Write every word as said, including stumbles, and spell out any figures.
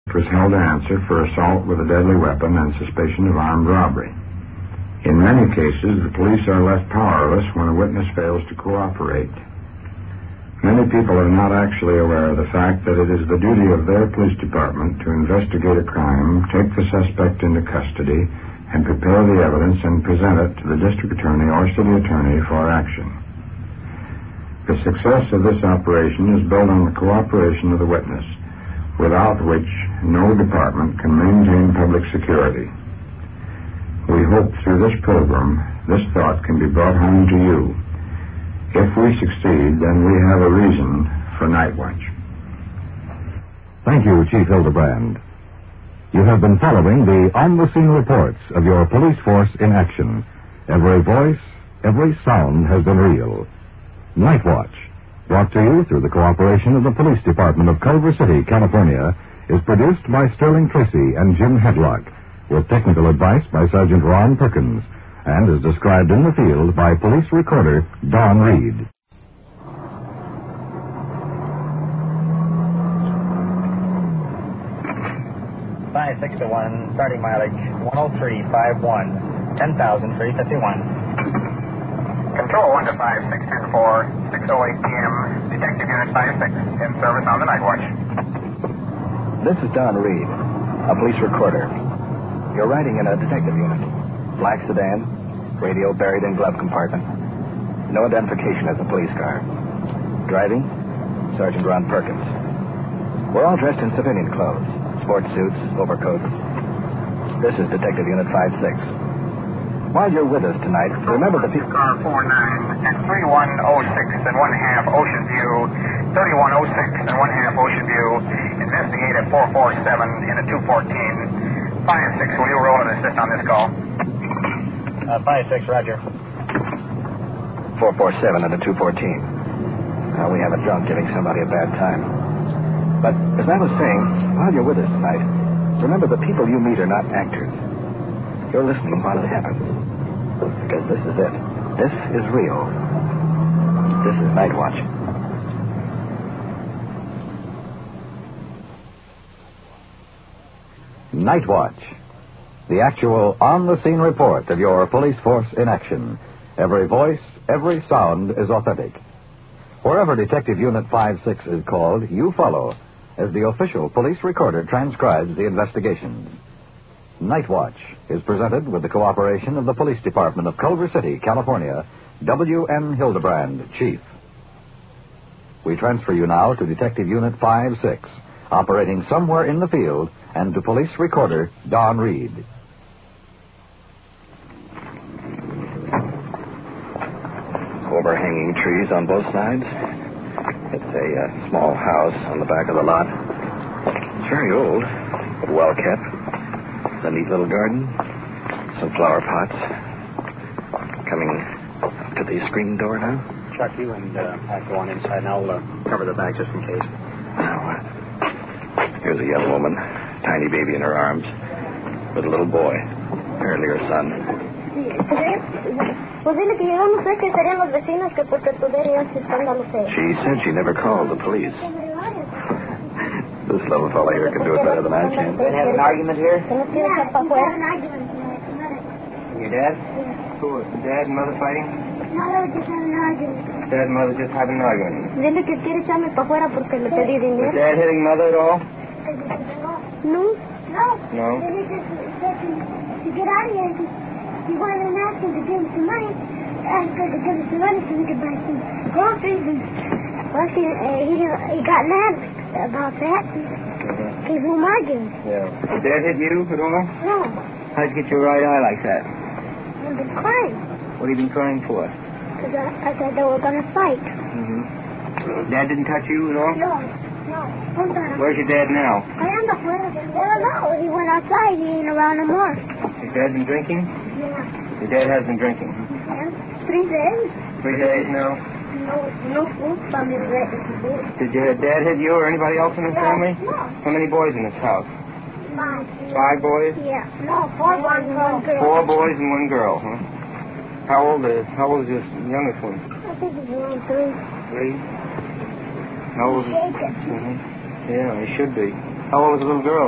was held to answer for assault with a deadly weapon and suspicion of armed robbery. In many cases, the police are left powerless when a witness fails to cooperate. Many people are not actually aware of the fact that it is the duty of their police department to investigate a crime, take the suspect into custody, and prepare the evidence and present it to the district attorney or city attorney for action. The success of this operation is built on the cooperation of the witness, without which no department can maintain public security. We hope through this program, this thought can be brought home to you. If we succeed, then we have a reason for Night Watch. Thank you, Chief Hildebrand. You have been following the on-the-scene reports of your police force in action. Every voice, every sound has been real. Night Watch, brought to you through the cooperation of the Police Department of Culver City, California, is produced by Sterling Tracy and Jim Hedlock, with technical advice by Sergeant Ron Perkins, and is described in the field by police recorder Don Reed. five six to one, starting mileage one oh three five one, ten thousand three hundred fifty-one. Control one to five six two four, six oh eight p.m. Detective Unit five six in service on the Night Watch. This is Don Reed, a police recorder. You're riding in a detective unit. Black sedan, radio buried in glove compartment. No identification as a police car. Driving, Sergeant Ron Perkins. We're all dressed in civilian clothes, sports suits, overcoats. This is Detective Unit five six. While you're with us tonight, remember the people... Car four nine and three one oh six and one half Ocean View, thirty-one oh six and one half Ocean View. Investigate at four four seven in a two fourteen. five six, will you roll and assist on this call? Uh, five six, roger. four four seven and a two fourteen. Now, we have a drunk giving somebody a bad time. But, as I was saying, while you're with us tonight, remember the people you meet are not actors. You're listening while it happens. Because this is it. This is real. This is Night Watch. Night Watch, the actual on-the-scene report of your police force in action. Every voice, every sound is authentic. Wherever Detective Unit five six is called, you follow as the official police recorder transcribes the investigations. Night Watch is presented with the cooperation of the Police Department of Culver City, California, W N Hildebrand, Chief. We transfer you now to Detective Unit five six, operating somewhere in the field, and to police recorder Don Reed. Overhanging trees on both sides. It's a uh, small house on the back of the lot. It's very old, but well kept. It's a neat little garden. Some flower pots. Coming up to the screen door now. Chuck, you and uh, Pat go on inside, and I'll uh, cover the back just in case. Now, uh, here's a young woman, tiny baby in her arms, with a little boy, apparently her son. She said she never called the police. This little fella here can do it better than I can. They had an argument here? Your dad? Who? Dad and mother fighting? No, they were just having an argument. Dad and mother just having an argument. Dile que quiere echarme para afuera porque le pedí dinero. Was Dad hitting mother at all? No. No. No? Then he just said to, to get out of here. He wanted an ask him to give him some money. Asked her to give him some money so we could buy some groceries. And well, she, uh, he, he got mad about that. Gave him arguing. Yeah. Did Dad hit you at all? No. How'd you get your right eye like that? I've been crying. What have you been crying for? Because I, I thought they were going to fight. Mm-hmm. Dad didn't touch you at all? No. No. Where's your dad now? I am the friend. Well, no. He went outside. He ain't around no more. Your dad been drinking? Yeah. Your dad has been drinking. Yeah. Three days. Three days now? No, no food from his leg. Did your dad hit you or anybody else in the family? No. How many boys in this house? Five. Five boys? Yeah. No, four boys and one girl. Four boys and one girl, huh? How old is how old is your youngest one? I think he's around three. Three. How old is? Jacob. Mm-hmm. Yeah, he should be. How old is the little girl?